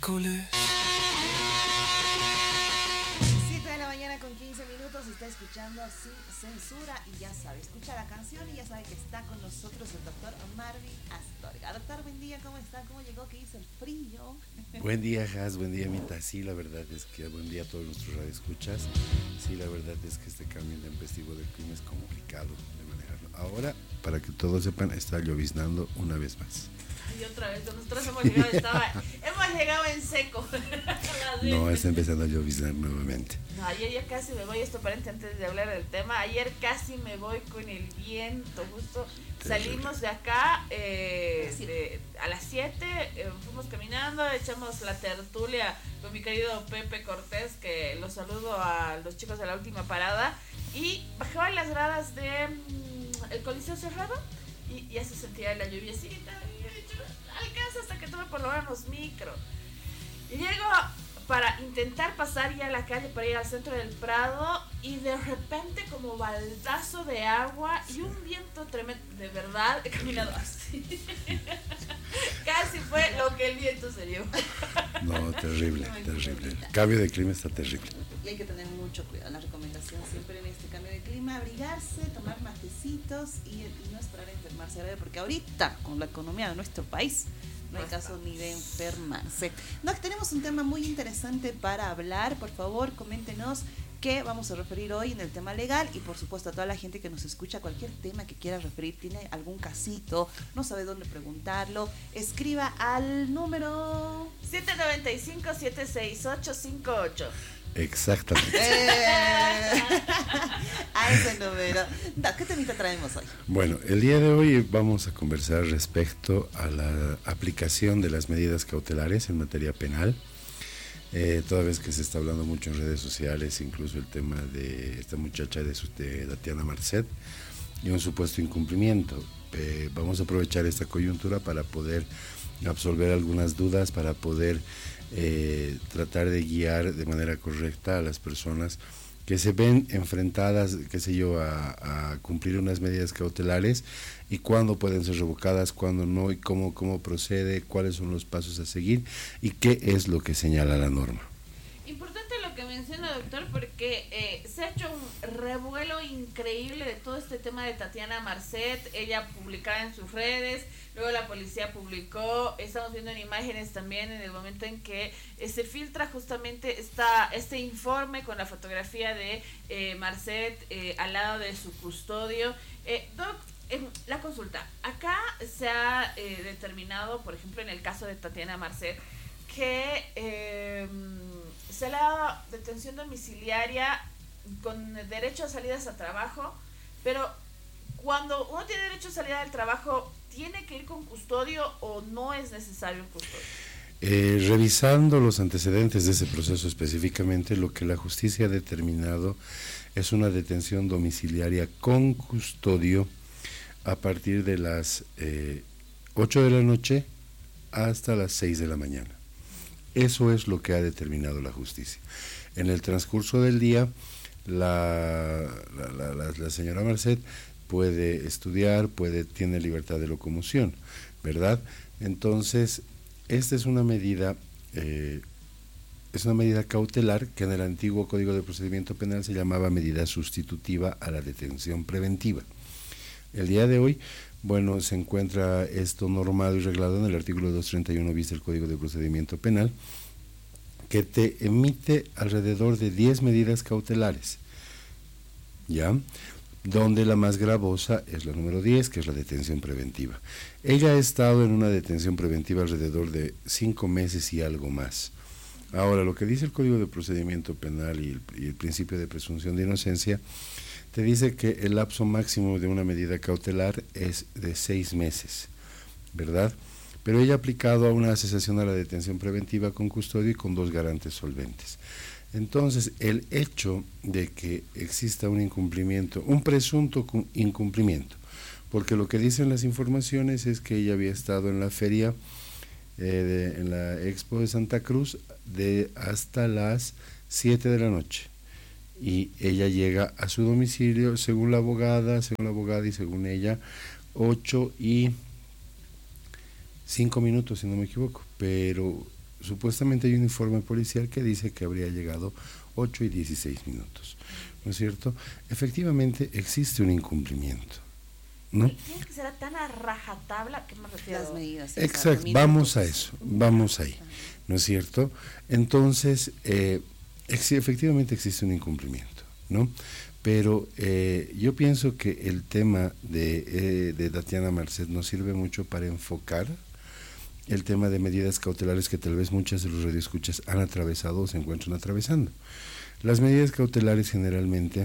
Couleur. 7 de la mañana con 15 minutos, está escuchando Sin Censura y ya sabe, escucha la canción y ya sabe que está con nosotros el doctor Marvin Astorga. Doctor, buen día, ¿cómo está? ¿Cómo llegó? ¿Qué hizo el frío? Buen día, Has, buen día, Mita. Sí, la verdad es que buen día a todos nuestros radioescuchas. Sí, la verdad es que este cambio intempestivo del clima es complicado de manejarlo. Ahora, para que todos sepan, está lloviznando una vez más. Y otra vez, nosotros hemos llegado en seco. No, está empezando a lloviznar nuevamente. No, ayer ya casi me voy, esto aparente antes de hablar del tema, ayer casi me voy con el viento, justo salimos de acá a las 7, fuimos caminando, echamos la tertulia con mi querido Pepe Cortés, que los saludo a los chicos de la última parada, y bajaba las gradas de el Coliseo Cerrado y ya se sentía la lluviecita, y he dicho, alcanza hasta que tome por lo menos micro. Y llego para intentar pasar ya a la calle para ir al centro del Prado y de repente como baldazo de agua y un viento tremendo, de verdad he caminado así. Casi fue lo que el viento se llevó. No, terrible, terrible. El cambio de clima está terrible. Y hay que tener mucho cuidado. La recomendación siempre en este cambio de clima, abrigarse, tomar matecitos y no esperar a enfermarse, porque ahorita con la economía de nuestro país no hay caso ni de enfermarse. No, tenemos un tema muy interesante para hablar. Por favor, coméntenos qué vamos a referir hoy en el tema legal y por supuesto a toda la gente que nos escucha, cualquier tema que quiera referir, tiene algún casito, no sabe dónde preguntarlo, escriba al número 795-76858. Exactamente. A ese número. ¿Qué temita traemos hoy? Bueno, el día de hoy vamos a conversar respecto a la aplicación de las medidas cautelares en materia penal. Toda vez que se está hablando mucho en redes sociales, incluso el tema de esta muchacha de Tatiana Marcet y un supuesto incumplimiento. Vamos a aprovechar esta coyuntura para poder absolver algunas dudas, para poder tratar de guiar de manera correcta a las personas que se ven enfrentadas, qué sé yo, a cumplir unas medidas cautelares y cuándo pueden ser revocadas, cuándo no, y cómo procede, cuáles son los pasos a seguir y qué es lo que señala la norma. Importante lo que menciona, doctor, porque se ha hecho un revuelo increíble de todo este tema de Tatiana Marcet. Ella publicaba en sus redes, luego la policía publicó, estamos viendo en imágenes también en el momento en que se filtra justamente este informe con la fotografía de Marcet al lado de su custodio. Doc, la consulta, acá se ha determinado, por ejemplo en el caso de Tatiana Marcet, que se le ha dado detención domiciliaria con derecho a salidas a trabajo, pero cuando uno tiene derecho a salida del trabajo, ¿tiene que ir con custodio o no es necesario un custodio? Revisando los antecedentes de ese proceso específicamente, lo que la justicia ha determinado es una detención domiciliaria con custodio a partir de las 8 de la noche hasta las 6 de la mañana. Eso es lo que ha determinado la justicia. En el transcurso del día, la señora Marcet puede estudiar, tiene libertad de locomoción, ¿verdad? Entonces, esta es una medida cautelar que en el antiguo Código de Procedimiento Penal se llamaba medida sustitutiva a la detención preventiva. El día de hoy, bueno, se encuentra esto normado y reglado en el artículo 231 bis del Código de Procedimiento Penal, que te emite alrededor de 10 medidas cautelares, ¿ya? Donde la más gravosa es la número 10, que es la detención preventiva. Ella ha estado en una detención preventiva alrededor de 5 meses y algo más. Ahora, lo que dice el Código de Procedimiento Penal y el principio de presunción de inocencia, te dice que el lapso máximo de una medida cautelar es de 6 meses, ¿verdad? Pero ella ha aplicado a una cesación a la detención preventiva con custodio y con 2 garantes solventes. Entonces, el hecho de que exista un incumplimiento, un presunto incumplimiento, porque lo que dicen las informaciones es que ella había estado en la feria, en la Expo de Santa Cruz, hasta las 7 de la noche. Y ella llega a su domicilio, según la abogada y según ella, 8:05, si no me equivoco, pero supuestamente hay un informe policial que dice que habría llegado 8 y 16 minutos, ¿no es cierto? Efectivamente existe un incumplimiento, ¿no? Tiene que ser tan a rajatabla, ¿qué me refiero? Las medidas. Exacto, vamos a eso, vamos ahí, ¿no es cierto? Entonces, efectivamente existe un incumplimiento, ¿no? Pero yo pienso que el tema de Tatiana Marcet nos sirve mucho para enfocar el tema de medidas cautelares que tal vez muchas de los radioescuchas han atravesado o se encuentran atravesando. Las medidas cautelares generalmente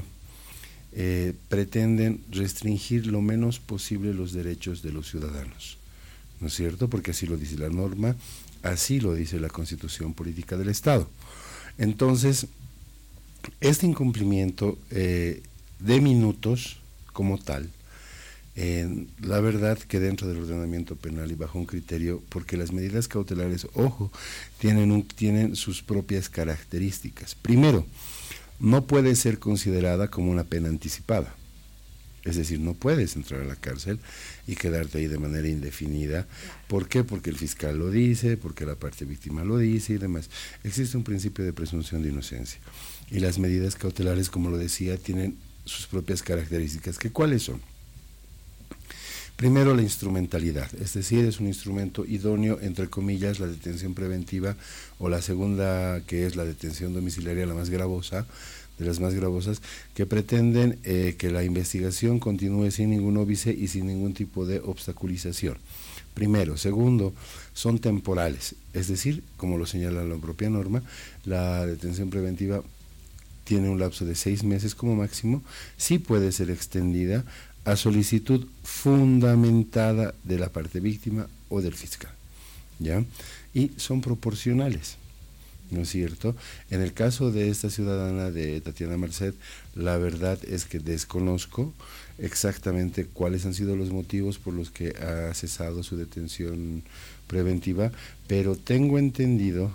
pretenden restringir lo menos posible los derechos de los ciudadanos, ¿no es cierto? Porque así lo dice la norma, así lo dice la Constitución Política del Estado. Entonces, este incumplimiento de minutos como tal, la verdad que dentro del ordenamiento penal y bajo un criterio, porque las medidas cautelares, ojo, tienen sus propias características. Primero, no puede ser considerada como una pena anticipada. Es decir, no puedes entrar a la cárcel y quedarte ahí de manera indefinida. ¿Por qué? Porque el fiscal lo dice, porque la parte víctima lo dice y demás. Existe un principio de presunción de inocencia. Y las medidas cautelares, como lo decía, tienen sus propias características. ¿Cuáles son? Primero, la instrumentalidad, es decir, es un instrumento idóneo, entre comillas, la detención preventiva, o la segunda, que es la detención domiciliaria, la más gravosa, de las más gravosas, que pretenden que la investigación continúe sin ningún óbice y sin ningún tipo de obstaculización. Primero. Segundo, son temporales, es decir, como lo señala la propia norma, la detención preventiva tiene un lapso de 6 meses como máximo, sí puede ser extendida a solicitud fundamentada de la parte víctima o del fiscal, ¿ya? Y son proporcionales, ¿no es cierto? En el caso de esta ciudadana de Tatiana Marcet, la verdad es que desconozco exactamente cuáles han sido los motivos por los que ha cesado su detención preventiva, pero tengo entendido,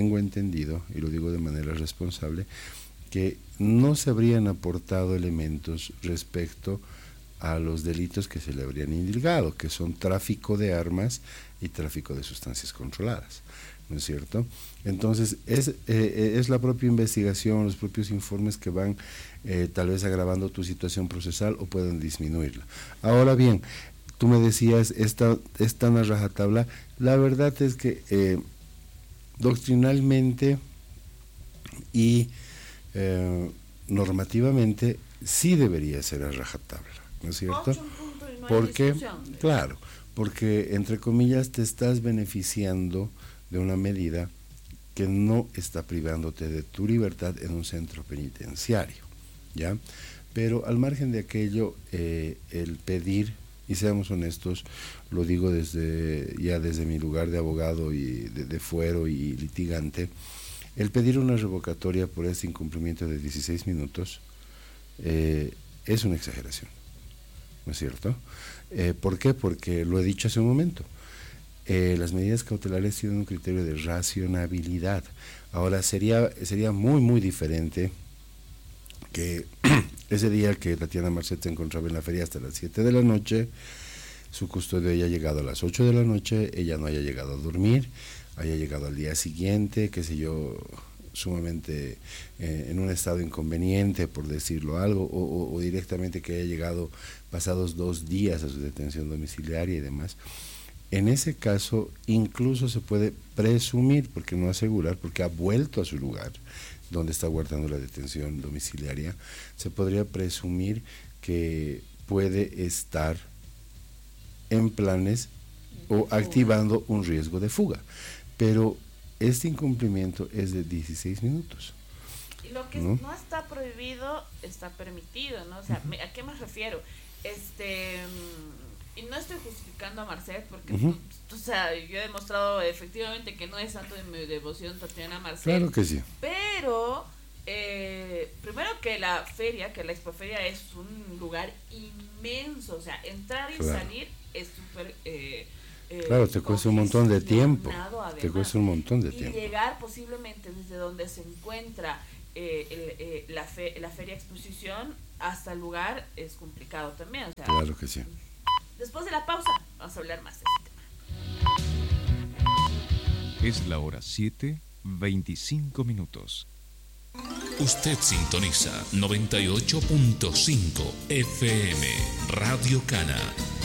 y lo digo de manera responsable, que no se habrían aportado elementos respecto a los delitos que se le habrían indilgado, que son tráfico de armas y tráfico de sustancias controladas, ¿no es cierto? Entonces, es la propia investigación, los propios informes que van tal vez agravando tu situación procesal o pueden disminuirla. Ahora bien, tú me decías, es tan a rajatabla, la verdad es que doctrinalmente y normativamente sí debería ser a rajatabla, ¿no es cierto? Porque, claro, porque entre comillas te estás beneficiando de una medida que no está privándote de tu libertad en un centro penitenciario, ¿ya? Pero al margen de aquello, el pedir, y seamos honestos, lo digo desde mi lugar de abogado y de fuero y litigante, el pedir una revocatoria por este incumplimiento de 16 minutos es una exageración, ¿no es cierto? ¿Por qué? Porque lo he dicho hace un momento, las medidas cautelares tienen un criterio de racionalidad. Ahora sería muy muy diferente que ese día que Tatiana Marcet se encontraba en la feria hasta las 7 de la noche, su custodio haya llegado a las 8 de la noche, ella no haya llegado a dormir, haya llegado al día siguiente, qué sé yo, sumamente en un estado inconveniente, por decirlo algo, o directamente que haya llegado pasados 2 días a su detención domiciliaria y demás. En ese caso, incluso se puede presumir, porque no asegurar, porque ha vuelto a su lugar donde está guardando la detención domiciliaria, se podría presumir que puede estar en planes o activando un riesgo de fuga. Pero este incumplimiento es de 16 minutos. Y lo que no está prohibido está permitido, ¿no? O sea, ¿a qué me refiero? Y no estoy justificando a Marcet porque, o sea, yo he demostrado efectivamente que no es santo de mi devoción Tatiana Marcet. Claro que sí. Pero, primero que la feria, que la expoferia es un lugar inmenso, o sea, entrar y salir es súper... claro, te cuesta un montón de tiempo. Además, te cuesta un montón de tiempo. Y llegar posiblemente desde donde se encuentra la feria exposición hasta el lugar es complicado también. O sea, claro que sí. Después de la pausa vamos a hablar más de este tema. Es la hora 7:25. Usted sintoniza 98.5 FM Radio Cana.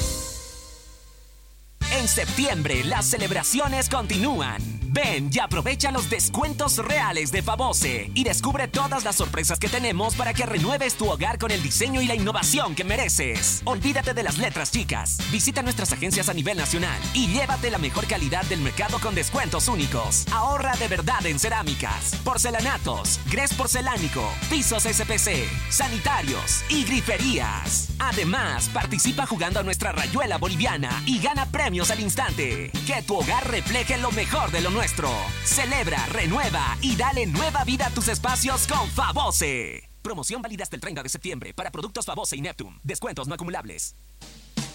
En septiembre, las celebraciones continúan. Ven y aprovecha los descuentos reales de Favose y descubre todas las sorpresas que tenemos para que renueves tu hogar con el diseño y la innovación que mereces. Olvídate de las letras chicas. Visita nuestras agencias a nivel nacional y llévate la mejor calidad del mercado con descuentos únicos. Ahorra de verdad en cerámicas, porcelanatos, grés porcelánico, pisos SPC, sanitarios y griferías. Además, participa jugando a nuestra rayuela boliviana y gana premios al instante. Que tu hogar refleje lo mejor de lo nuestro. Celebra, renueva y dale nueva vida a tus espacios con Favose. Promoción válida hasta el 30 de septiembre para productos Favose y Neptune. Descuentos no acumulables.